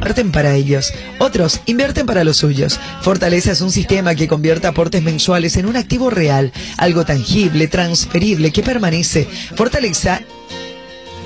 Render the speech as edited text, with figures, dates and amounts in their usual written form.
invierten para ellos. Otros invierten para los suyos. Fortaleza es un sistema que convierte aportes mensuales en un activo real, algo tangible, transferible, que permanece. Fortaleza